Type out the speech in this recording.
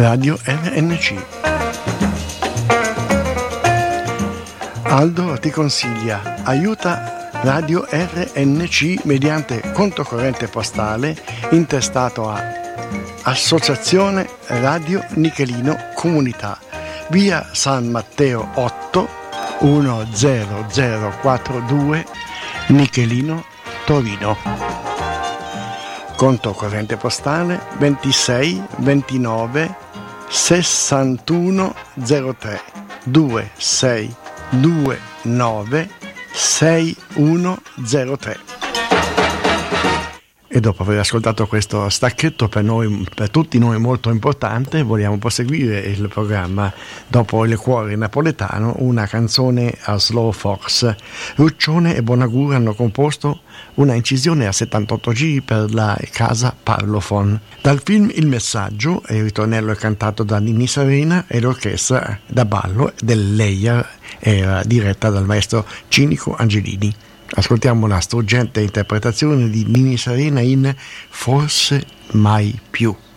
Radio RNC. Aldo ti consiglia, aiuta Radio RNC mediante conto corrente postale intestato a Associazione Radio Nichelino Comunità, via San Matteo 8 10042 Nichelino, Torino. Conto corrente postale 26 29 61 03 2629 6103. E dopo aver ascoltato questo stacchetto per noi, per tutti noi molto importante, vogliamo proseguire il programma. Dopo Il cuore napoletano, una canzone a slow fox. Ruccione e Bonagura hanno composto una incisione a 78 giri per la casa Parlophone. Dal film Il messaggio, il ritornello è cantato da Ninni Serena e l'orchestra da ballo del Leia era diretta dal maestro Cinico Angelini. Ascoltiamo la struggente interpretazione di Ninni Serena in Forse mai più.